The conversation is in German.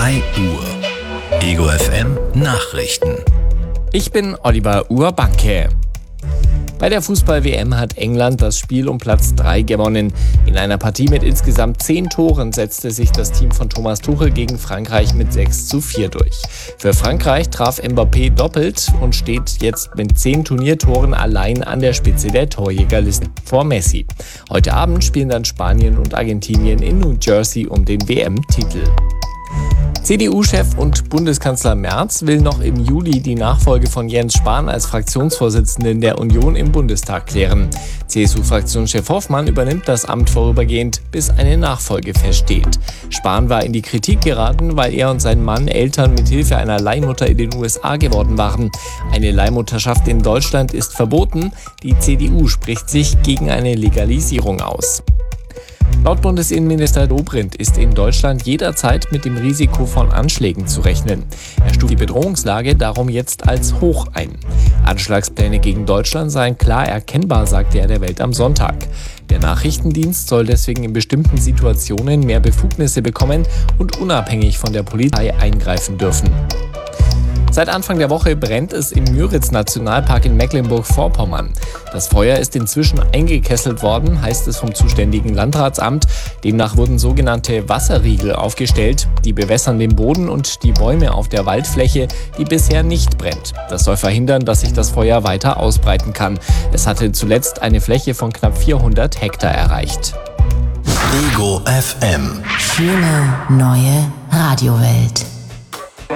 3 Uhr. Ego FM Nachrichten. Ich bin Oliver Urbanke. Bei der Fußball-WM hat England das Spiel um Platz 3 gewonnen. In einer Partie mit insgesamt 10 Toren setzte sich das Team von Thomas Tuchel gegen Frankreich mit 6:4 durch. Für Frankreich traf Mbappé doppelt und steht jetzt mit 10 Turniertoren allein an der Spitze der Torjägerliste vor Messi. Heute Abend spielen dann Spanien und Argentinien in New Jersey um den WM-Titel. CDU-Chef und Bundeskanzler Merz will noch im Juli die Nachfolge von Jens Spahn als Fraktionsvorsitzenden der Union im Bundestag klären. CSU-Fraktionschef Hoffmann übernimmt das Amt vorübergehend, bis eine Nachfolge feststeht. Spahn war in die Kritik geraten, weil er und sein Mann Eltern mit Hilfe einer Leihmutter in den USA geworden waren. Eine Leihmutterschaft in Deutschland ist verboten. Die CDU spricht sich gegen eine Legalisierung aus. Laut Bundesinnenminister Dobrindt ist in Deutschland jederzeit mit dem Risiko von Anschlägen zu rechnen. Er stuft die Bedrohungslage darum jetzt als hoch ein. Anschlagspläne gegen Deutschland seien klar erkennbar, sagte er der Welt am Sonntag. Der Nachrichtendienst soll deswegen in bestimmten Situationen mehr Befugnisse bekommen und unabhängig von der Polizei eingreifen dürfen. Seit Anfang der Woche brennt es im Müritz-Nationalpark in Mecklenburg-Vorpommern. Das Feuer ist inzwischen eingekesselt worden, heißt es vom zuständigen Landratsamt. Demnach wurden sogenannte Wasserriegel aufgestellt. Die bewässern den Boden und die Bäume auf der Waldfläche, die bisher nicht brennt. Das soll verhindern, dass sich das Feuer weiter ausbreiten kann. Es hatte zuletzt eine Fläche von knapp 400 Hektar erreicht. Ego FM. Schöne neue Radiowelt.